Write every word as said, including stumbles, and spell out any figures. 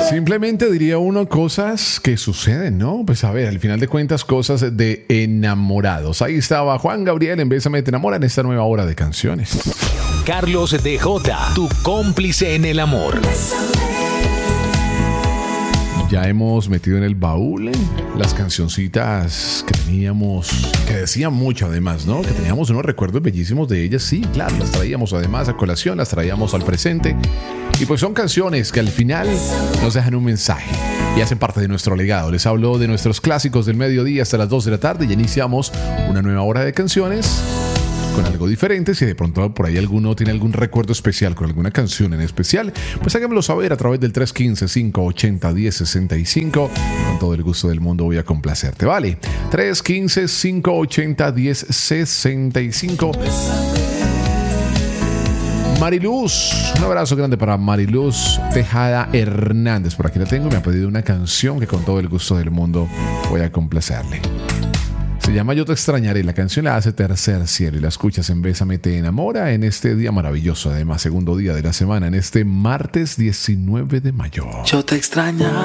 Simplemente diría uno cosas que suceden, ¿no? Pues a ver, al final de cuentas, cosas de enamorados. Ahí estaba Juan Gabriel en Bésame te enamora en esta nueva hora de canciones. Carlos D J, tu cómplice en el amor. Ya hemos metido en el baúl las cancioncitas que teníamos, que decían mucho además, ¿no? Que teníamos unos recuerdos bellísimos de ellas. Sí, claro, las traíamos además a colación, las traíamos al presente. Y pues son canciones que al final nos dejan un mensaje y hacen parte de nuestro legado. Les hablo de nuestros clásicos del mediodía hasta las dos de la tarde y iniciamos una nueva hora de canciones con algo diferente. Si de pronto por ahí alguno tiene algún recuerdo especial con alguna canción en especial, pues háganmelo saber a través del tres uno cinco, cinco ocho cero, uno cero seis cinco. Con todo el gusto del mundo voy a complacerte, ¿vale? tres uno cinco, cinco ocho cero, uno cero seis cinco. Mariluz, un abrazo grande para Mariluz Tejada Hernández. Por aquí la tengo, me ha pedido una canción que con todo el gusto del mundo voy a complacerle. Se llama Yo te extrañaré. La canción la hace Tercer Cielo y la escuchas en Bésame te enamora en este día maravilloso, además segundo día de la semana, en este martes diecinueve de mayo. Yo te extrañaré